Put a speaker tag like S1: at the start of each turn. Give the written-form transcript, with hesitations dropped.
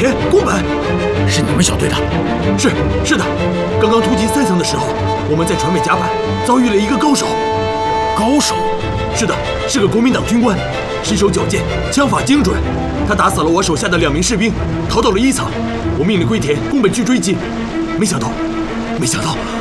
S1: 田、宫本，
S2: 是你们小队的？
S1: 是的。刚刚突击3层的时候，我们在船尾甲板遭遇了一个高手。
S2: 高手？
S1: 是的，是个国民党军官，身手矫健，枪法精准。他打死了我手下的2名士兵，逃到了1层。我命令龟田、宫本去追击，没想到。